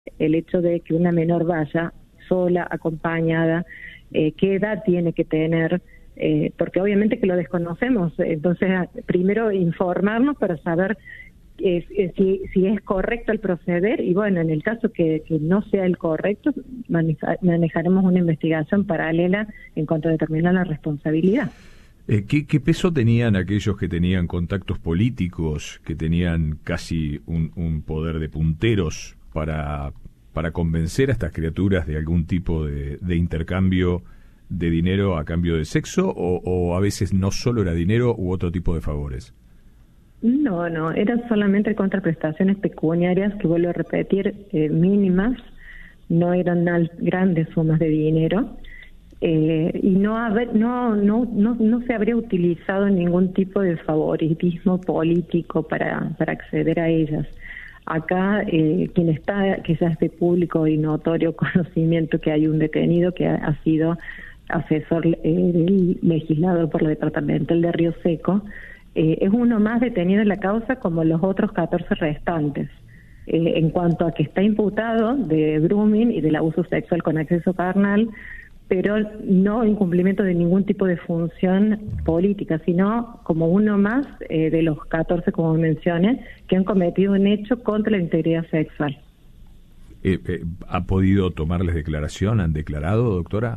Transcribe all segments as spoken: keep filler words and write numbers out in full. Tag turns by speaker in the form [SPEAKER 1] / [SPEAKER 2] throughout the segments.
[SPEAKER 1] el hecho de que una menor vaya sola, acompañada, eh, qué edad tiene que tener, eh, porque obviamente que lo desconocemos. Entonces, primero informarnos para saber eh, si, si es correcto el proceder, y bueno, en el caso que, que no sea el correcto, maneja, manejaremos una investigación paralela en cuanto a determinar la responsabilidad.
[SPEAKER 2] Eh, ¿qué, ¿Qué peso tenían aquellos que tenían contactos políticos, que tenían casi un, un poder de punteros para, para convencer a estas criaturas de algún tipo de, de intercambio de dinero a cambio de sexo, o, o a veces no solo era dinero u otro tipo de favores?
[SPEAKER 1] No, no, eran solamente contraprestaciones pecuniarias, que vuelvo a repetir, eh, mínimas, no eran al, grandes sumas de dinero. Eh, y no, haber, no, no, no, no se habría utilizado ningún tipo de favoritismo político para, para acceder a ellas. Acá, eh, quien está, que ya es de público y notorio conocimiento, que hay un detenido que ha, ha sido asesor eh, del legislador por la departamental de Río Seco, eh, es uno más detenido en la causa como los otros catorce restantes. Eh, en cuanto a que está imputado de grooming y del abuso sexual con acceso carnal, pero no en cumplimiento de ningún tipo de función política, sino como uno más eh, de los catorce, como mencioné, que han cometido un hecho contra la integridad sexual.
[SPEAKER 2] Eh, eh, ¿Ha podido tomarles declaración? ¿Han declarado, doctora?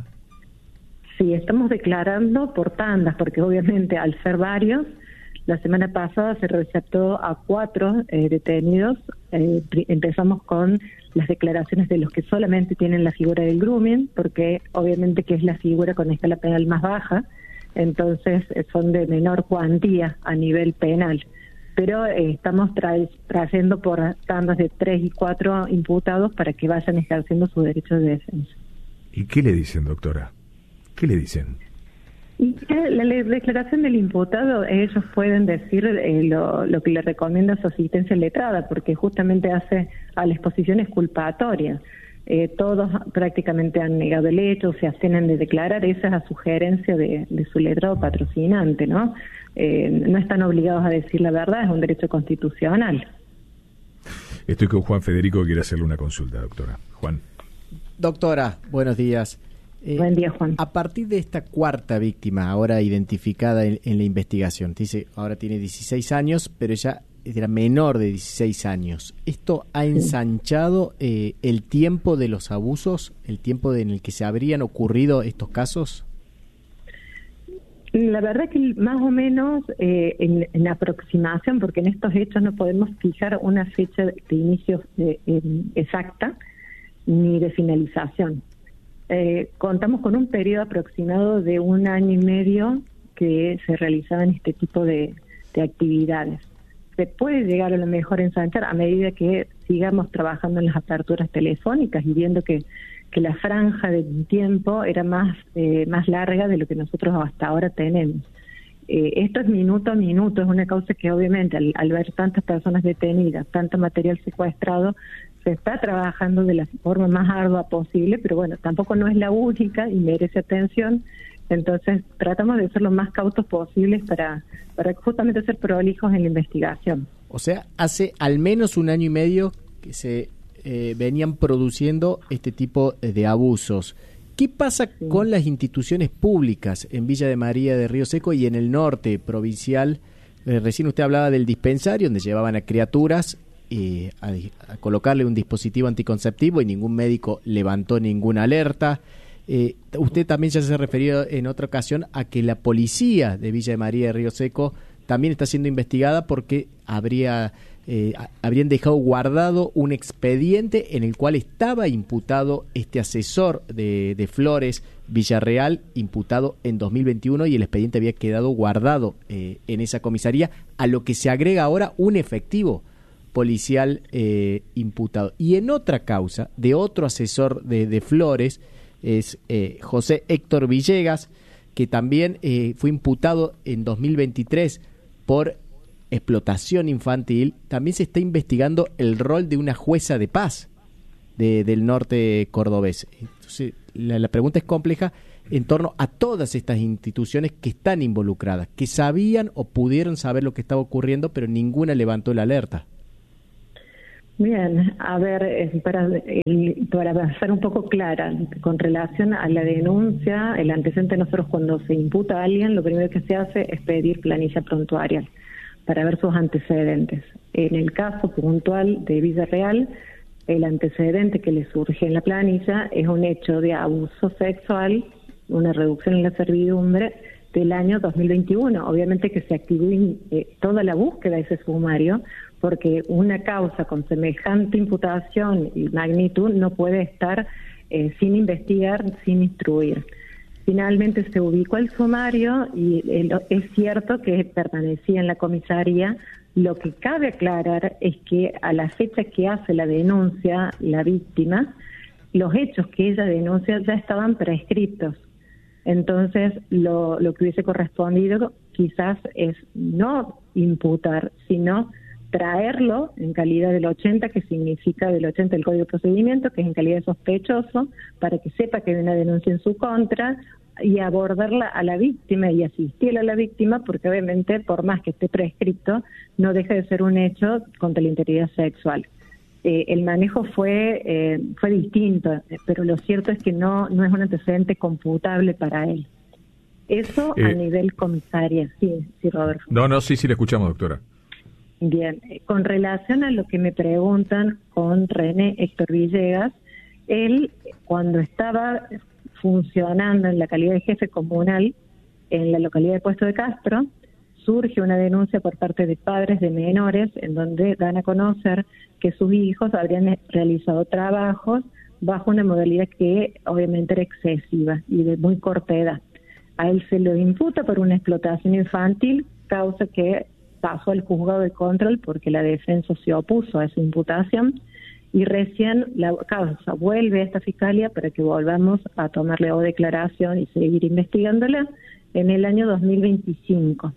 [SPEAKER 1] Sí, estamos declarando por tandas, porque obviamente al ser varios, la semana pasada se receptó a cuatro eh, detenidos. Eh, empezamos con las declaraciones de los que solamente tienen la figura del grooming, porque obviamente que es la figura con escala penal más baja, entonces eh, son de menor cuantía a nivel penal. Pero eh, estamos tra- trayendo por tandas de tres y cuatro imputados para que vayan ejerciendo sus derechos de defensa.
[SPEAKER 2] ¿Y qué le dicen, doctora? ¿Qué le dicen?
[SPEAKER 1] Y la, la declaración del imputado, ellos pueden decir eh, lo, lo que le recomienda su asistencia letrada, porque justamente hace a la exposición exculpatoria. Eh, todos prácticamente han negado el hecho, se abstienen de declarar. Esa es la sugerencia de, de su letrado patrocinante, ¿no? Eh, no están obligados a decir la verdad, es un derecho constitucional.
[SPEAKER 2] Estoy con Juan Federico, que quiere hacerle una consulta, doctora. Juan.
[SPEAKER 3] Doctora, buenos días.
[SPEAKER 1] Eh, Buen día, Juan.
[SPEAKER 3] A partir de esta cuarta víctima, ahora identificada en, en la investigación, dice, ahora tiene dieciséis años, pero ella era menor de dieciséis años. ¿Esto ha ensanchado eh, el tiempo de los abusos, el tiempo en el que se habrían ocurrido estos casos?
[SPEAKER 1] La verdad que más o menos eh, en, en aproximación, porque en estos hechos no podemos fijar una fecha de inicio de, eh, exacta ni de finalización. Eh, contamos con un periodo aproximado de un año y medio que se realizaban este tipo de, de actividades. Se puede llegar a lo mejor a ensanchar a medida que sigamos trabajando en las aperturas telefónicas y viendo que, que la franja de tiempo era más, eh, más larga de lo que nosotros hasta ahora tenemos. Eh, esto es minuto a minuto, es una causa que obviamente al, al ver tantas personas detenidas, tanto material secuestrado, se está trabajando de la forma más ardua posible, pero bueno, tampoco no es la única y merece atención. Entonces tratamos de ser lo más cautos posibles para, para justamente ser prolijos en la investigación.
[SPEAKER 3] O sea, hace al menos un año y medio que se eh, venían produciendo este tipo de abusos. ¿Qué pasa sí. con las instituciones públicas en Villa de María de Río Seco y en el norte provincial? Eh, recién usted hablaba del dispensario donde llevaban a criaturas eh, a, a colocarle un dispositivo anticonceptivo y ningún médico levantó ninguna alerta. Eh, usted también ya se ha referido en otra ocasión a que la policía de Villa de María de Río Seco también está siendo investigada porque habría eh, habrían dejado guardado un expediente en el cual estaba imputado este asesor de, de Flores Villarreal, imputado en dos mil veintiuno, y el expediente había quedado guardado eh, en esa comisaría, a lo que se agrega ahora un efectivo policial eh, imputado. Y en otra causa de otro asesor de, de Flores, es eh, José Héctor Villegas, que también eh, fue imputado en dos mil veintitrés por explotación infantil. También se está investigando el rol de una jueza de paz de, del norte cordobés. Entonces, la, la pregunta es compleja en torno a todas estas instituciones que están involucradas, que sabían o pudieron saber lo que estaba ocurriendo, pero ninguna levantó la alerta.
[SPEAKER 1] Bien, a ver, eh, para, el- para ser un poco clara, con relación a la denuncia, el antecedente, nosotros cuando se imputa a alguien, lo primero que se hace es pedir planilla prontuaria para ver sus antecedentes. En el caso puntual de Villarreal, el antecedente que le surge en la planilla es un hecho de abuso sexual, una reducción en la servidumbre del año dos mil veintiuno. Obviamente que se activó eh, toda la búsqueda de ese sumario, porque una causa con semejante imputación y magnitud no puede estar eh, sin investigar, sin instruir. Finalmente se ubicó el sumario y eh, es cierto que permanecía en la comisaría. Lo que cabe aclarar es que a la fecha que hace la denuncia la víctima, los hechos que ella denuncia ya estaban prescriptos. Entonces, lo, lo que hubiese correspondido quizás es no imputar, sino traerlo en calidad del ochenta, que significa del ochenta del Código de Procedimiento, que es en calidad de sospechoso, para que sepa que hay una denuncia en su contra, y abordarla a la víctima y asistir a la víctima, porque obviamente, por más que esté prescripto, no deja de ser un hecho contra la integridad sexual. Eh, el manejo fue eh, fue distinto, pero lo cierto es que no, no es un antecedente computable para él. Eso
[SPEAKER 2] Eh,
[SPEAKER 1] a nivel comisaria. Sí, sí, Roberto.
[SPEAKER 2] No, no, sí, sí, le escuchamos, doctora.
[SPEAKER 1] Bien, eh, con relación a lo que me preguntan con René Héctor Villegas, él cuando estaba funcionando en la calidad de jefe comunal en la localidad de Puesto de Castro, surge una denuncia por parte de padres de menores en donde dan a conocer que sus hijos habrían realizado trabajos bajo una modalidad que obviamente era excesiva y de muy corta edad. A él se lo imputa por una explotación infantil, causa que pasó al juzgado de control porque la defensa se opuso a esa imputación, y recién la causa vuelve a esta fiscalía para que volvamos a tomarle o declaración y seguir investigándola en el año dos mil veinticinco.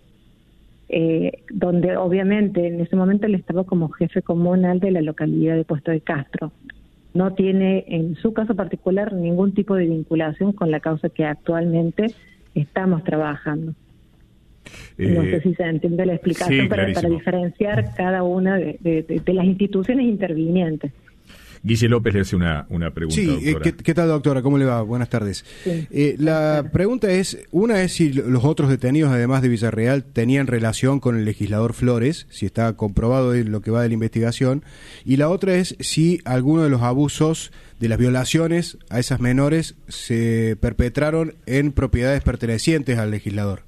[SPEAKER 1] Eh, donde obviamente en ese momento él estaba como jefe comunal de la localidad de Puesto de Castro. No tiene en su caso particular ningún tipo de vinculación con la causa que actualmente estamos trabajando. Eh, no sé si se entiende la explicación,
[SPEAKER 2] sí,
[SPEAKER 1] para, para diferenciar cada una de, de, de, de las instituciones intervinientes.
[SPEAKER 2] Guille López le hace una, una pregunta,
[SPEAKER 4] Sí,
[SPEAKER 2] doctora.
[SPEAKER 4] ¿qué, ¿qué tal, doctora? ¿Cómo le va? Buenas tardes.
[SPEAKER 1] Sí.
[SPEAKER 4] Eh, la pregunta es, una es si los otros detenidos, además de Villarreal, tenían relación con el legislador Flores, si está comprobado en lo que va de la investigación, y la otra es si alguno de los abusos, de las violaciones a esas menores, se perpetraron en propiedades pertenecientes al legislador.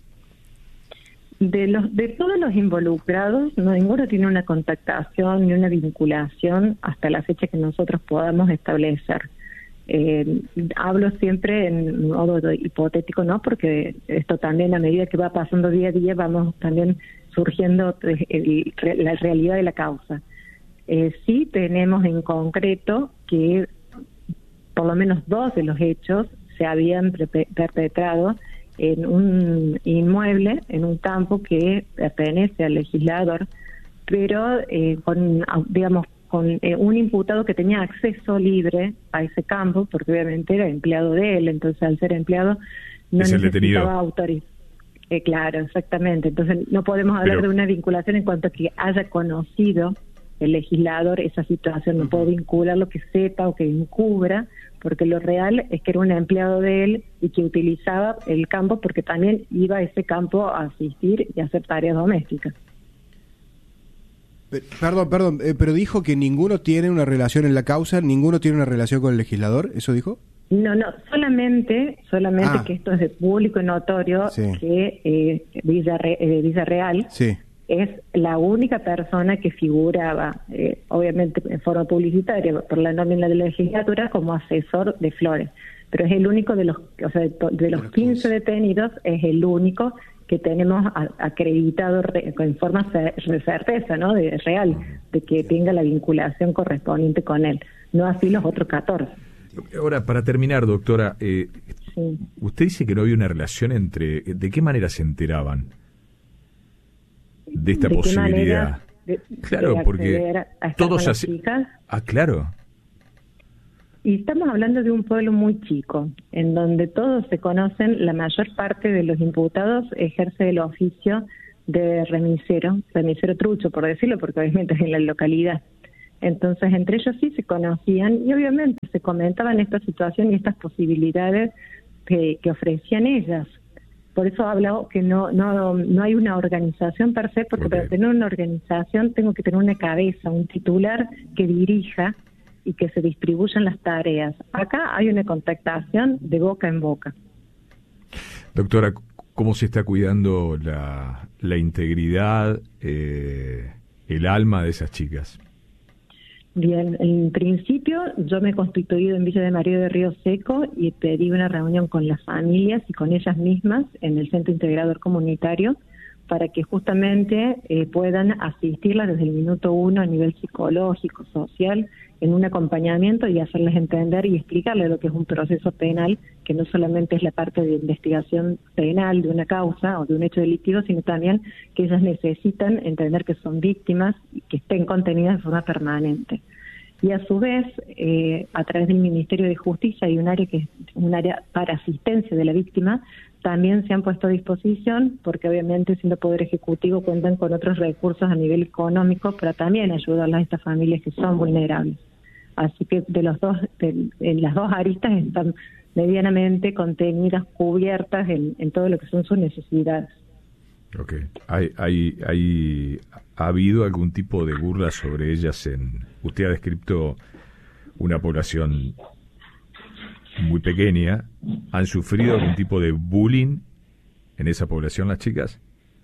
[SPEAKER 1] De los de todos los involucrados, no ninguno tiene una contactación ni una vinculación hasta la fecha que nosotros podamos establecer. Eh, hablo siempre en modo hipotético, ¿no? Porque esto también, a medida que va pasando día a día, vamos también surgiendo el, el, la realidad de la causa. Eh, sí tenemos en concreto que por lo menos dos de los hechos se habían perpetrado en un inmueble, en un campo que pertenece al legislador, pero eh, con, digamos, con eh, un imputado que tenía acceso libre a ese campo, porque obviamente era empleado de él, entonces al ser empleado no
[SPEAKER 2] es el
[SPEAKER 1] necesitaba autorización. Eh, claro, exactamente. Entonces no podemos hablar pero... de una vinculación en cuanto a que haya conocido el legislador esa situación, no puedo vincular lo que sepa o que encubra, porque lo real es que era un empleado de él y que utilizaba el campo porque también iba a ese campo a asistir y a hacer tareas domésticas.
[SPEAKER 4] Perdón, perdón, eh, pero dijo que ninguno tiene una relación en la causa, ninguno tiene una relación con el legislador, ¿eso dijo?
[SPEAKER 1] No, no, solamente, solamente ah. que esto es de público y notorio, sí. que eh, Villarre, eh, Villarreal sí. es la única persona que figuraba, eh, obviamente en forma publicitaria, por la nómina de la legislatura, como asesor de Flores. Pero es el único de los, o sea, de, de los quince detenidos, es el único que tenemos a, acreditado re, en forma de certeza, ¿no? De real, de que tenga la vinculación correspondiente con él. No así los otros catorce.
[SPEAKER 2] Ahora, para terminar, doctora, eh,
[SPEAKER 1] sí.
[SPEAKER 2] usted dice que no había una relación entre... ¿De qué manera se enteraban de esta
[SPEAKER 1] ¿De
[SPEAKER 2] posibilidad?
[SPEAKER 1] De,
[SPEAKER 2] claro,
[SPEAKER 1] de
[SPEAKER 2] porque todos
[SPEAKER 1] hace... chicas.
[SPEAKER 2] Ah, claro.
[SPEAKER 1] Y estamos hablando de un pueblo muy chico, en donde todos se conocen, la mayor parte de los imputados ejerce el oficio de remisero, remisero trucho, por decirlo, porque obviamente es en la localidad. Entonces, entre ellos sí se conocían y obviamente se comentaban esta situación y estas posibilidades que, que ofrecían ellas. Por eso hablo que no no no hay una organización per se, porque okay. para tener una organización tengo que tener una cabeza, un titular que dirija y que se distribuyan las tareas. Acá hay una contactación de boca en boca.
[SPEAKER 2] Doctora, ¿cómo se está cuidando la, la integridad, eh, el alma de esas chicas?
[SPEAKER 1] Bien, en principio yo me he constituido en Villa de María de Río Seco y pedí una reunión con las familias y con ellas mismas en el Centro Integrador Comunitario para que justamente eh, puedan asistirlas desde el minuto uno a nivel psicológico, social, en un acompañamiento y hacerles entender y explicarles lo que es un proceso penal, que no solamente es la parte de investigación penal de una causa o de un hecho delictivo, sino también que ellas necesitan entender que son víctimas y que estén contenidas de forma permanente. Y a su vez, eh, a través del Ministerio de Justicia hay un área que es un área para asistencia de la víctima, también se han puesto a disposición, porque obviamente siendo Poder Ejecutivo cuentan con otros recursos a nivel económico para también ayudar a estas familias que son vulnerables. Así que de los dos, de, en las dos aristas están medianamente contenidas, cubiertas en, en todo lo que son sus necesidades.
[SPEAKER 2] Ok. ¿Hay, hay, hay, ¿Ha habido algún tipo de burla sobre ellas? En Usted ha descrito una población muy pequeña. ¿Han sufrido algún tipo de bullying en esa población las chicas?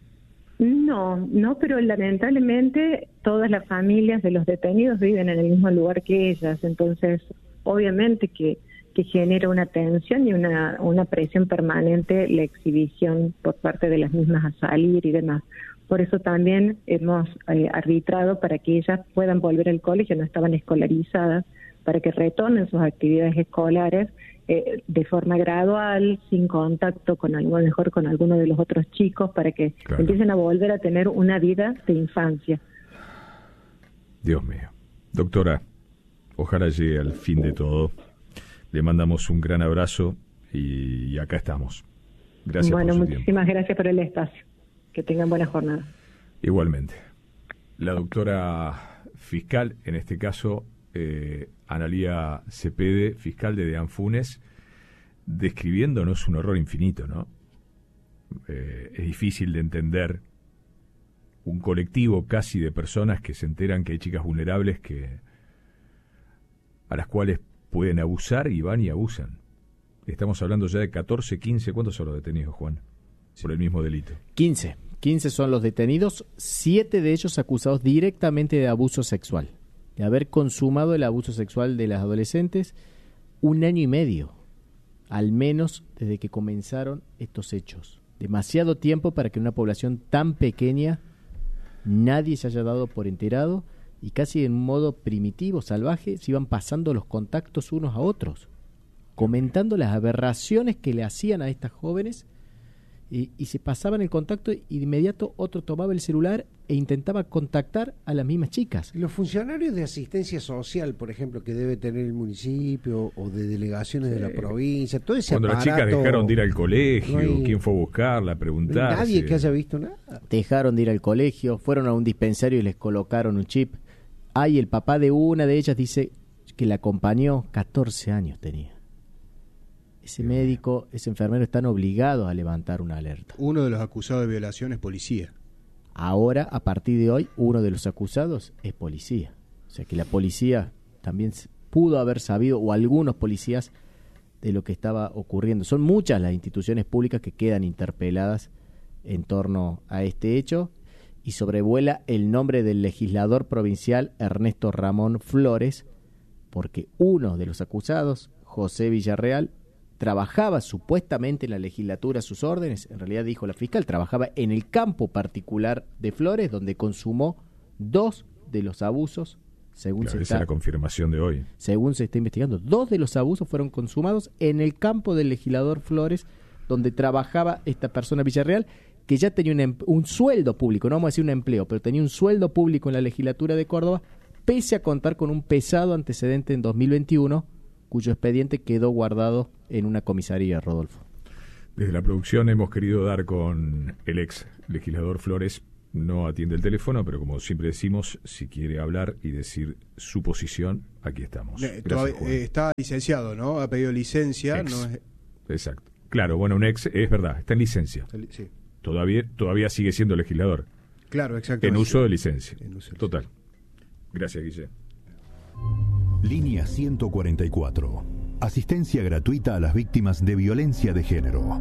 [SPEAKER 1] No, no, pero lamentablemente todas las familias de los detenidos viven en el mismo lugar que ellas, entonces obviamente que, que genera una tensión y una, una presión permanente la exhibición por parte de las mismas a salir y demás. Por eso también hemos eh, arbitrado para que ellas puedan volver al colegio, no estaban escolarizadas, para que retornen sus actividades escolares eh, de forma gradual, sin contacto con algo mejor con alguno de los otros chicos, para que claro. empiecen a volver a tener una vida de infancia.
[SPEAKER 2] Dios mío. Doctora, ojalá llegue al fin de todo. Le mandamos un gran abrazo y, y acá estamos. Gracias
[SPEAKER 1] bueno,
[SPEAKER 2] por su
[SPEAKER 1] muchísimas
[SPEAKER 2] tiempo.
[SPEAKER 1] gracias por el espacio. Que tengan buena jornada.
[SPEAKER 2] Igualmente. La doctora fiscal, en este caso, eh, Analía Cepede, fiscal de Deán Funes, describiéndonos un horror infinito, ¿no? Eh, es difícil de entender un colectivo casi de personas que se enteran que hay chicas vulnerables que a las cuales pueden abusar y van y abusan. Estamos hablando ya de catorce, quince, ¿cuántos son los detenidos, Juan? Por el mismo delito.
[SPEAKER 3] quince. quince son los detenidos, siete de ellos acusados directamente de abuso sexual, de haber consumado el abuso sexual de las adolescentes un año y medio, al menos desde que comenzaron estos hechos. Demasiado tiempo para que en una población tan pequeña nadie se haya dado por enterado y casi en un modo primitivo, salvaje, se iban pasando los contactos unos a otros, comentando las aberraciones que le hacían a estas jóvenes. Y, y se pasaban el contacto y de inmediato otro tomaba el celular e intentaba contactar a las mismas chicas.
[SPEAKER 5] Los funcionarios de asistencia social, por ejemplo, que debe tener el municipio o de delegaciones sí. de la provincia, todo ese
[SPEAKER 2] Cuando
[SPEAKER 5] aparato,
[SPEAKER 2] las chicas dejaron de ir al colegio, no hay,
[SPEAKER 5] quién
[SPEAKER 2] fue a buscarla, a preguntar.
[SPEAKER 5] Nadie que haya visto nada.
[SPEAKER 3] Dejaron de ir al colegio, fueron a un dispensario y les colocaron un chip. Ay, el papá de una de ellas dice que la acompañó, catorce años tenía. Ese médico, ese enfermero están obligados a levantar una alerta.
[SPEAKER 4] Uno de los acusados de violación es policía.
[SPEAKER 3] Ahora, a partir de hoy, uno de los acusados es policía. O sea que la policía también pudo haber sabido, o algunos policías, de lo que estaba ocurriendo. Son muchas las instituciones públicas que quedan interpeladas en torno a este hecho y sobrevuela el nombre del legislador provincial Ernesto Ramón Flores, porque uno de los acusados, José Villarreal, trabajaba supuestamente en la legislatura a sus órdenes, en realidad dijo la fiscal, trabajaba en el campo particular de Flores, donde consumó dos de los abusos, según
[SPEAKER 2] claro,
[SPEAKER 3] se
[SPEAKER 2] esa
[SPEAKER 3] está,
[SPEAKER 2] es la confirmación de hoy.
[SPEAKER 3] Según se está investigando, dos de los abusos fueron consumados en el campo del legislador Flores, donde trabajaba esta persona Villarreal, que ya tenía un, un sueldo público, no vamos a decir un empleo, pero tenía un sueldo público en la legislatura de Córdoba, pese a contar con un pesado antecedente en dos mil veintiuno, cuyo expediente quedó guardado en una comisaría, Rodolfo.
[SPEAKER 2] Desde la producción hemos querido dar con el ex legislador Flores no atiende el teléfono, pero como siempre decimos, si quiere hablar y decir su posición, aquí estamos.
[SPEAKER 4] Eh,
[SPEAKER 2] Gracias,
[SPEAKER 4] todavía-
[SPEAKER 2] Juan.
[SPEAKER 4] eh, está licenciado, ¿no? Ha pedido licencia.
[SPEAKER 2] Ex.
[SPEAKER 4] No es-
[SPEAKER 2] Exacto. Claro, bueno, un ex, es verdad, está en licencia.
[SPEAKER 4] sí.
[SPEAKER 2] Todavía, todavía sigue siendo legislador.
[SPEAKER 4] Claro, exacto.
[SPEAKER 2] En uso de licencia.
[SPEAKER 4] En uso de
[SPEAKER 2] Total. Gracias, Guille.
[SPEAKER 6] Línea ciento cuarenta y cuatro. Asistencia gratuita a las víctimas de violencia de género.